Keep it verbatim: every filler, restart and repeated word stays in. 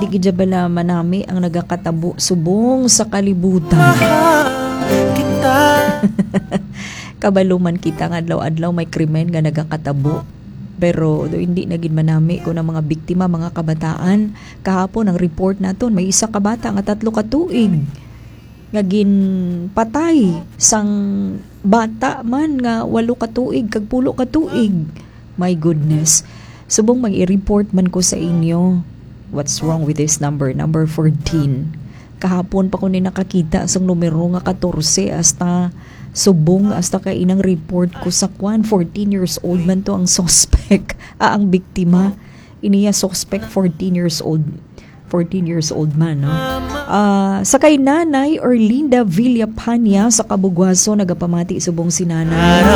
hindi gidya bala manami ang nagakatabo subong sa kalibutan. Kabaluman kita nga adlaw-adlaw may krimen nga nagakatabo. Pero do hindi naging manami ko ng mga biktima, mga kabataan. Kahapon ang report naton may isa ka bata nga tatlo ka tuig ngagin patay sang bata man nga walo ka tuig kag pulo ka tuig. My goodness. Subong mag-i-report man ko sa inyo. What's wrong with this number? Number fourteen. Kahapon pa ko ni nakakita sang numero nga fourteen hasta subong hasta kay inang report ko sa kwan. fourteen years old man to ang suspect. Ah, ang biktima. Iniya suspect fourteen years old. fourteen years old man, no? Uh, sa kay Nanay Orlinda Villapania sa Kabugwaso, nagapamati subong si Nanay.